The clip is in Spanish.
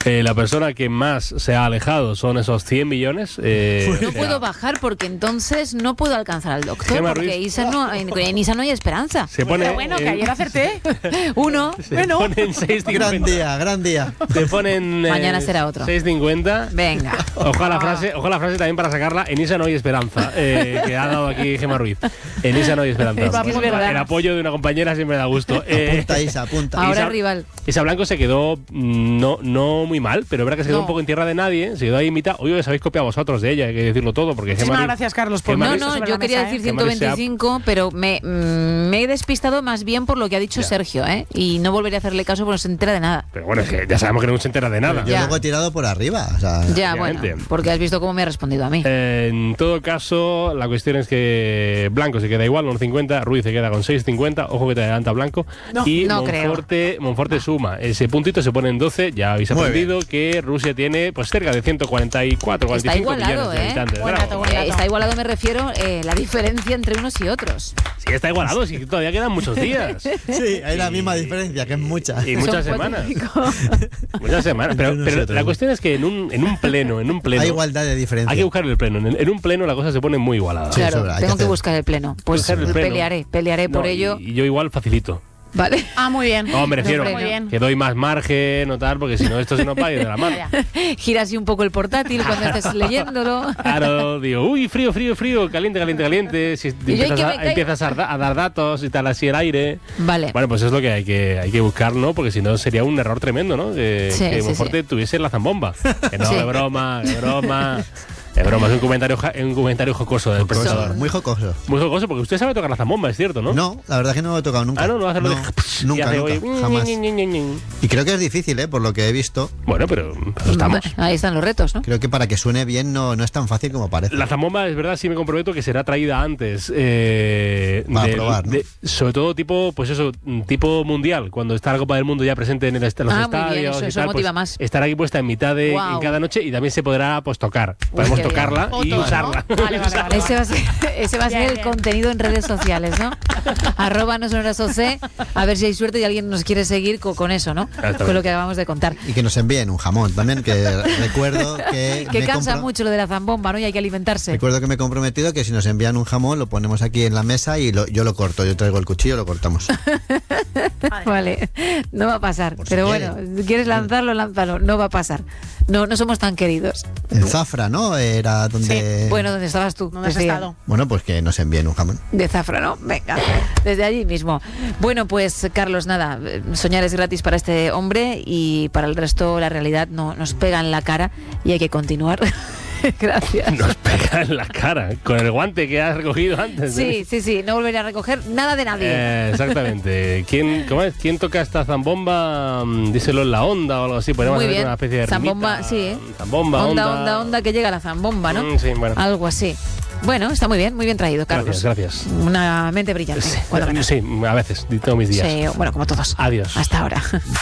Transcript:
La persona que más se ha alejado son esos 100 millones. No puedo bajar porque entonces no puedo alcanzar al doctor. Gemma Porque Ruiz. en ISA no hay esperanza. Se pone, Pero bueno, que ayer acerté. Uno. se ponen 6,50. Gran día. Te ponen Mañana será otro. 6,50. Venga. Ojo a la frase también para sacarla. En ISA no hay esperanza, que ha dado aquí Gemma Ruiz. En ISA no hay esperanza. Es verdad. El apoyo de una compañera siempre da gusto. Apunta, Isa, apunta. Ahora rival. Isa Blanco se quedó no muy mal, pero es verdad que se quedó un poco en tierra de nadie. Se quedó ahí en mitad. Oye, os habéis copiado vosotros de ella, hay que decirlo todo. Porque Muchísimas gracias, Carlos, por Gemma No, Ruiz- no, yo quería decir Gemma Ruiz 125, pero me he despistado más bien por lo que ha dicho Sergio, ¿eh? Y no volveré a hacerle caso porque no se entera de nada. Pero bueno, es que ya sabemos que no se entera de nada. Yo Ya. luego he tirado por arriba. O sea, Ya, bueno, obviamente. porque has visto cómo me ha respondido a mí. En todo caso, la cuestión es que Blanco se queda igual, 1,50, Ruiz se queda con 6,50, ojo que te adelanta Blanco, No, y no Monforte suma. Ese puntito se pone en 12, ya habéis Muy aprendido que Rusia tiene pues cerca de 144, 45 Está igualado, millones de habitantes. Buen Bravo. dato, buen dato. Está igualado, me refiero, la diferencia entre unos y otros. Sí, está igualado, sí, todavía quedan muchos días. sí, hay la misma diferencia, que es mucha. Y muchas Son semanas. 4 Muchas semanas. Pero la cuestión es que en un pleno. Hay igualdad de diferencia. Hay que buscar el pleno. En un pleno la cosa se pone muy igualada. Sí, Claro, sobra, hay que tengo que hacer. buscar el pleno. Pues Buscar el pleno. pelearé por No, ello. Y yo igual facilito. Vale. Ah, muy bien. No, me refiero Muy bien. que doy más margen o tal, porque si no esto se nos va a ir de la mano. Gira así un poco el portátil cuando estés leyéndolo. Claro, digo, uy, frío, caliente. Si yo, empiezas a dar datos y tal, así el aire. Vale. Bueno, pues es lo que hay que buscar, ¿no? Porque si no sería un error tremendo, ¿no? Que Monforte tuviese la zambomba. Que no, Sí. de broma. Es broma, es un comentario jocoso del profesor. Muy jocoso. Muy jocoso, porque usted sabe tocar la zambomba, es cierto, ¿no? No, la verdad que no lo he tocado nunca. Ah, no hacerlo de... nunca, y hace, nunca, oye, jamás. Y creo que es difícil, por lo que he visto. Bueno, pero estamos. Ahí están los retos, ¿no? Creo que para que suene bien no es tan fácil como parece. La zambomba, es verdad, sí me comprometo que será traída antes. Para probar, ¿no? Sobre todo tipo mundial, cuando está la Copa del Mundo ya presente en los Muy bien, estadios y eso tal, motiva pues, más. estará aquí puesta en mitad de Guau. en cada noche y también se podrá pues tocar. Podemos qué bien. tocarla y Fotos, usarla. ¿no? Vale. Ese va a ser Bien, el bien. contenido en redes sociales, ¿no? @nosonorasoc, a ver si hay suerte y alguien nos quiere seguir con eso, ¿no? Exactamente. Con lo que acabamos de contar. Y que nos envíen un jamón también, que recuerdo que Que me cansa compro- mucho lo de la zambomba, ¿no? Y hay que alimentarse. Recuerdo que me he comprometido que si nos envían un jamón lo ponemos aquí en la mesa y yo lo corto. Yo traigo el cuchillo y lo cortamos. Vale, no va a pasar. Por si Pero quiere. bueno, si quieres lanzarlo, lánzalo. No va a pasar. No somos tan queridos. En Zafra, ¿no? Era donde... Bueno, ¿dónde estabas tú? ¿Dónde has Decía. estado? Bueno, pues que nos envíen un jamón. De Zafra, ¿no? Venga, desde allí mismo. Bueno, pues Carlos, nada, soñar es gratis para este hombre y para el resto la realidad no nos pega en la cara y hay que continuar. Gracias. Nos pega en la cara con el guante que has recogido antes. Sí, no volveré a recoger nada de nadie. Exactamente. ¿Quién toca esta zambomba? Díselo en la onda o algo así. Podemos Muy hacer bien. una especie de Zambomba, rimita. sí, ¿eh? Zambomba, Onda, que llega la zambomba, ¿no? Sí, bueno. Algo así. Bueno, está muy bien traído, Carlos. Gracias. Una mente brillante. cuando menos. Sí, a veces. Tengo mis días. Sí, bueno, como todos. Adiós. Hasta ahora.